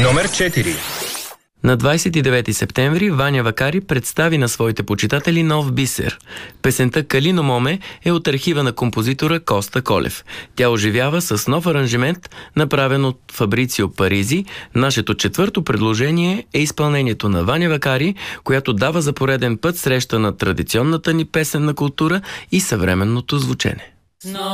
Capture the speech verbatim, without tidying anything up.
Номер четири. На двадесет и девети септември Ваня Вакари представи на своите почитатели нов бисер. Песента «Калино моме» е от архива на композитора Коста Колев. Тя оживява с нов аранжимент, направен от Фабрицио Паризи. Нашето четвърто предложение е изпълнението на Ваня Вакари, която дава за пореден път среща на традиционната ни песенна култура и съвременното звучене.